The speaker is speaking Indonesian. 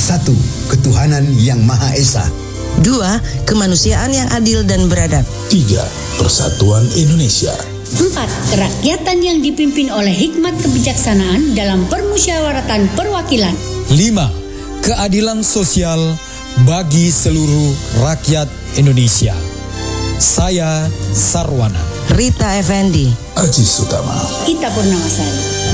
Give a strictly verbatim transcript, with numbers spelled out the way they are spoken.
Satu, ketuhanan yang Maha Esa. Dua, kemanusiaan yang adil dan beradab. Tiga, persatuan Indonesia. Empat, kerakyatan yang dipimpin oleh hikmat kebijaksanaan dalam permusyawaratan perwakilan. Lima, keadilan sosial bagi seluruh rakyat Indonesia. Saya Sarwana. Rita Effendi. Aji Sutama. Ita Purnamasari.